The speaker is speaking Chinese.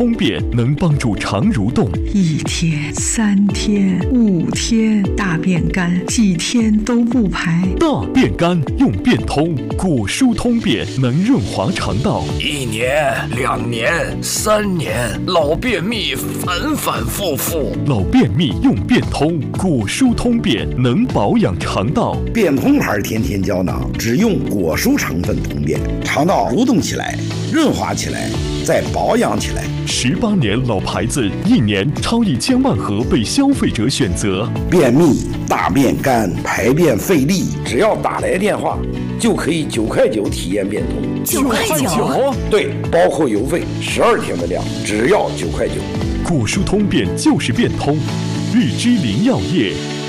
通便能帮助肠蠕动 ，1天、3天、5天，大便干，几天都不排。 大便干用便通，果蔬通便能润滑肠道。 1年、2年、3年，老便秘反反复复。 老便秘用便通，果蔬通便能保养肠道。 便通牌甜甜胶囊只用果蔬成分通便，肠道蠕动起来，润滑起来，再保养起来。 18年老牌子，1年超1000万盒被消费者选择。 便秘、大便干、排便费力，只要打来电话，就可以9块9体验便通。 9块9？ 对，包括邮费，12天的量，只要9块9。 果蔬通便就是便通，日之林药业。